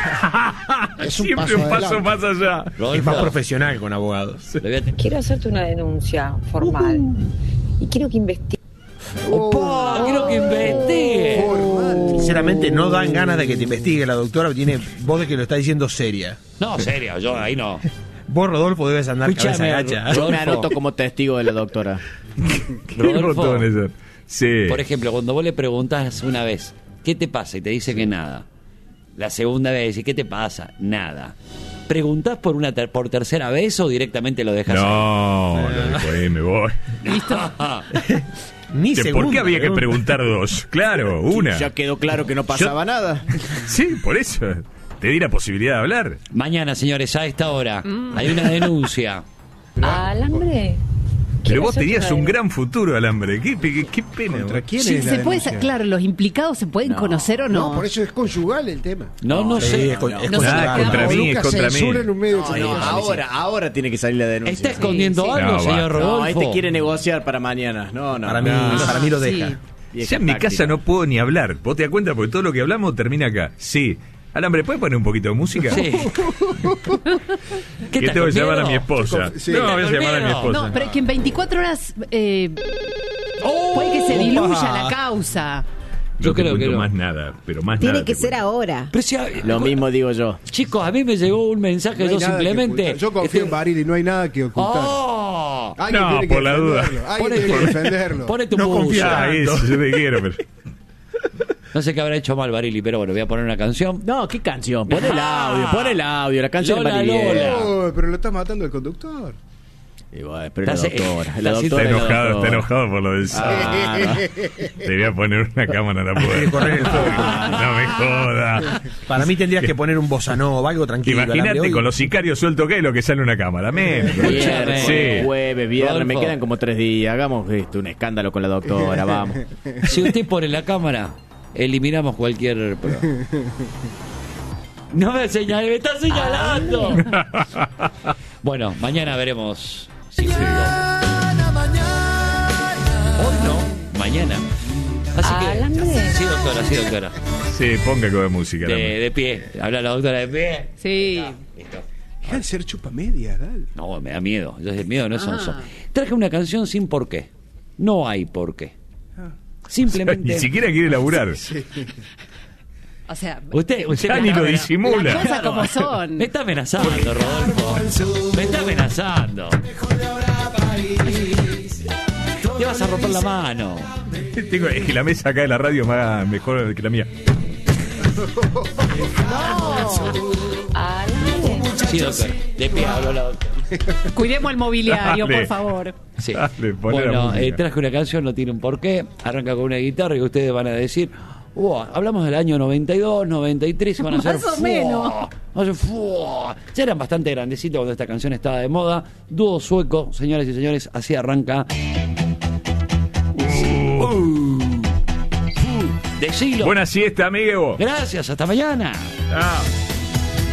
[SPEAKER 5] Es un
[SPEAKER 2] Siempre
[SPEAKER 5] paso
[SPEAKER 2] un paso
[SPEAKER 5] adelante.
[SPEAKER 2] más allá.
[SPEAKER 10] Es
[SPEAKER 8] Rodolfo,
[SPEAKER 10] más profesional con abogados.
[SPEAKER 8] le voy a-
[SPEAKER 11] Quiero hacerte una denuncia formal. Y quiero que investigues.
[SPEAKER 8] ¡Opa! Quiero que investigue.
[SPEAKER 10] Sinceramente, no dan ganas de que te investigue la doctora. Tiene voz de que lo está diciendo seria.
[SPEAKER 8] No, serio, yo ahí no.
[SPEAKER 10] Vos, Rodolfo, debes andar cabeza
[SPEAKER 8] Escúchame,
[SPEAKER 10] gacha.
[SPEAKER 3] Yo me
[SPEAKER 8] Rodolfo.
[SPEAKER 3] anoto como testigo de la doctora.
[SPEAKER 2] ¿Qué
[SPEAKER 8] Rodolfo.
[SPEAKER 2] botones son? Sí.
[SPEAKER 8] Por ejemplo, cuando vos le preguntás una vez, ¿qué te pasa? Y te dice que nada. La segunda vez, ¿y qué te pasa? Nada. ¿Preguntás por una ter- por tercera vez o directamente lo dejas
[SPEAKER 2] No, lo dejo ahí, me voy.
[SPEAKER 7] ¿Listo?
[SPEAKER 8] ahí?
[SPEAKER 10] Ni
[SPEAKER 2] ¿Por
[SPEAKER 10] segunda
[SPEAKER 2] qué había que
[SPEAKER 10] pregunta.
[SPEAKER 2] preguntar dos? Claro, una.
[SPEAKER 3] Ya quedó claro que no pasaba nada.
[SPEAKER 2] Sí, por eso. Te di la posibilidad de hablar.
[SPEAKER 8] Mañana, señores, a esta hora, hay una denuncia.
[SPEAKER 11] Alambre.
[SPEAKER 2] Pero
[SPEAKER 11] quiero
[SPEAKER 2] vos
[SPEAKER 11] hacerte
[SPEAKER 2] tenías
[SPEAKER 11] una
[SPEAKER 2] un
[SPEAKER 11] denuncia.
[SPEAKER 2] gran futuro, Alambre. Qué, qué, qué pena.
[SPEAKER 4] ¿Contra quién
[SPEAKER 7] Sí,
[SPEAKER 4] es la
[SPEAKER 7] se puede,
[SPEAKER 4] denuncia?
[SPEAKER 7] sa- claro, los implicados se pueden
[SPEAKER 3] No.
[SPEAKER 7] conocer o no.
[SPEAKER 5] No, por eso es conyugal el tema.
[SPEAKER 8] No, no,
[SPEAKER 10] Sí,
[SPEAKER 8] sé.
[SPEAKER 10] es con- es
[SPEAKER 7] No
[SPEAKER 10] con-
[SPEAKER 7] sé,
[SPEAKER 2] Ah,
[SPEAKER 7] quedamos-
[SPEAKER 2] contra
[SPEAKER 5] O
[SPEAKER 2] mí, es
[SPEAKER 5] nunca
[SPEAKER 2] contra mí.
[SPEAKER 5] censura en un medio de
[SPEAKER 3] No, no,
[SPEAKER 5] comunicación.
[SPEAKER 3] ahora, ahora tiene que salir la denuncia.
[SPEAKER 8] ¿Está escondiendo
[SPEAKER 7] sí.
[SPEAKER 8] algo,
[SPEAKER 2] No,
[SPEAKER 8] señor
[SPEAKER 2] basta.
[SPEAKER 8] Rodolfo?
[SPEAKER 3] No, este quiere negociar para mañana. No, no.
[SPEAKER 10] Para mí,
[SPEAKER 3] no.
[SPEAKER 10] para mí lo
[SPEAKER 7] Sí.
[SPEAKER 10] deja.
[SPEAKER 3] Vieja
[SPEAKER 2] Ya en mi
[SPEAKER 3] táctica.
[SPEAKER 2] casa no puedo ni hablar. ¿Vos te das cuenta? Porque todo lo que hablamos termina acá. Sí. Alambre, ¿puedes poner un poquito de música?
[SPEAKER 8] Sí. ¿Qué
[SPEAKER 2] Que
[SPEAKER 8] estás
[SPEAKER 2] tengo que
[SPEAKER 8] con
[SPEAKER 2] llamar a
[SPEAKER 8] miedo?
[SPEAKER 2] mi esposa.
[SPEAKER 4] Sí.
[SPEAKER 2] No, voy a
[SPEAKER 8] ¿Estás con
[SPEAKER 2] llamar a mi
[SPEAKER 8] miedo?
[SPEAKER 2] esposa.
[SPEAKER 7] No, pero es que en veinticuatro horas eh,
[SPEAKER 8] ¡Oh!
[SPEAKER 7] puede que se diluya
[SPEAKER 10] Opa.
[SPEAKER 7] la causa.
[SPEAKER 2] Yo
[SPEAKER 8] Yo
[SPEAKER 2] te
[SPEAKER 8] creo que
[SPEAKER 2] cuento
[SPEAKER 8] no.
[SPEAKER 2] más nada, pero más
[SPEAKER 9] Tiene
[SPEAKER 2] nada.
[SPEAKER 9] que
[SPEAKER 2] te
[SPEAKER 9] ser
[SPEAKER 2] cuento.
[SPEAKER 9] ahora.
[SPEAKER 8] Pero si-
[SPEAKER 3] Lo mismo digo yo.
[SPEAKER 8] Chicos, a mí me llegó un mensaje,
[SPEAKER 4] No hay
[SPEAKER 8] yo
[SPEAKER 4] nada que
[SPEAKER 8] simplemente...
[SPEAKER 4] ocultar. Yo confío
[SPEAKER 8] Este-
[SPEAKER 4] en Barili, no hay nada que ocultar.
[SPEAKER 8] ¡Oh!
[SPEAKER 4] Alguien
[SPEAKER 2] No,
[SPEAKER 4] tiene que
[SPEAKER 2] por la duda.
[SPEAKER 4] defenderlo, Alguien
[SPEAKER 8] Ponete-
[SPEAKER 4] tiene que defenderlo.
[SPEAKER 8] Ponete un
[SPEAKER 10] No
[SPEAKER 8] buzo.
[SPEAKER 10] confía.
[SPEAKER 2] Ah, eso, yo te quiero, pero.
[SPEAKER 8] No sé qué habrá hecho mal Barili, pero bueno, voy a poner una canción.
[SPEAKER 3] No, ¿qué canción? Pon el audio, pon el audio. La canción
[SPEAKER 8] Lola,
[SPEAKER 3] es Maribel.
[SPEAKER 8] Lola.
[SPEAKER 4] Oh, pero lo está matando el conductor.
[SPEAKER 3] Y bueno, pero la
[SPEAKER 8] Está-
[SPEAKER 3] doctora. La
[SPEAKER 8] está-
[SPEAKER 2] Está
[SPEAKER 3] doctora. es la
[SPEAKER 2] enojado, está
[SPEAKER 3] doctora.
[SPEAKER 2] enojado por lo del sábado.
[SPEAKER 3] Ah, no.
[SPEAKER 2] Te voy a poner una cámara en la puerta.
[SPEAKER 10] correr el fuego.
[SPEAKER 2] No me jodas.
[SPEAKER 10] Para mí tendrías que poner un bossa nova, algo tranquilo.
[SPEAKER 2] Imagínate
[SPEAKER 10] Alambre, hoy-
[SPEAKER 2] con los sicarios suelto que es lo que sale una cámara. Men.
[SPEAKER 3] Viernes,
[SPEAKER 2] Sí.
[SPEAKER 3] jueves, viernes, me
[SPEAKER 8] Rodolfo.
[SPEAKER 3] quedan como tres días. Hagamos esto, un escándalo con la doctora, vamos.
[SPEAKER 8] Si usted pone la cámara, eliminamos cualquier... No me señale, me está señalando. Bueno, mañana veremos si sigo. Hoy no, mañana. Así que...
[SPEAKER 11] Alambre.
[SPEAKER 8] Sí, doctora, sí, doctora.
[SPEAKER 2] Sí, ponga algo de música.
[SPEAKER 8] De,
[SPEAKER 2] Alambre.
[SPEAKER 8] de pie. Habla la doctora de pie.
[SPEAKER 7] Sí.
[SPEAKER 8] Listo.
[SPEAKER 4] Deja de ser chupa media, dale.
[SPEAKER 8] No, me da miedo. Yo el miedo no es
[SPEAKER 7] Ah.
[SPEAKER 8] sonso. Traje una canción sin por qué. No hay por qué.
[SPEAKER 2] Ni
[SPEAKER 8] Simplemente...
[SPEAKER 2] siquiera quiere laburar.
[SPEAKER 7] O sea,
[SPEAKER 8] Usted, usted
[SPEAKER 2] Ya
[SPEAKER 8] me
[SPEAKER 2] ni
[SPEAKER 8] está
[SPEAKER 2] lo
[SPEAKER 8] amena-
[SPEAKER 2] disimula.
[SPEAKER 7] las cosas como son.
[SPEAKER 8] Me está amenazando, Rodolfo. Me está amenazando. Te vas a romper la mano.
[SPEAKER 2] Tengo, es que la mesa acá de la radio es más mejor que la mía.
[SPEAKER 11] Alambre.
[SPEAKER 8] Sí, doctor. De pie, hablo la doctora.
[SPEAKER 7] Cuidemos el mobiliario,
[SPEAKER 2] Dale.
[SPEAKER 7] por favor.
[SPEAKER 8] Sí.
[SPEAKER 2] Dale, poné la
[SPEAKER 8] Bueno,
[SPEAKER 2] música.
[SPEAKER 8] eh, traje una canción, no tiene un porqué. Arranca con una guitarra y ustedes van a decir, "Wow, hablamos del año noventa y dos, noventa y tres y van a hacer...
[SPEAKER 7] Más o
[SPEAKER 8] "Fua".
[SPEAKER 7] menos.
[SPEAKER 8] Van a hacer, "Fua". Ya eran bastante grandecitos cuando esta canción estaba de moda. Dúo sueco, señoras y señores, así arranca. Uh. siglo.
[SPEAKER 2] Buena siesta, amigo.
[SPEAKER 8] Gracias, hasta mañana.
[SPEAKER 2] Chao.